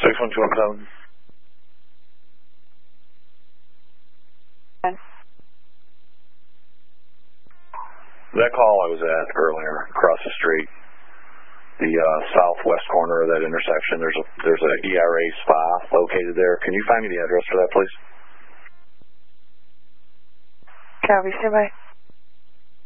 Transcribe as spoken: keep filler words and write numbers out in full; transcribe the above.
six one two one seven. That call I was at earlier, across the street, the uh, southwest corner of that intersection, there's a there's a E R A spa located there. Can you find me the address for that, please? Copy, stand by.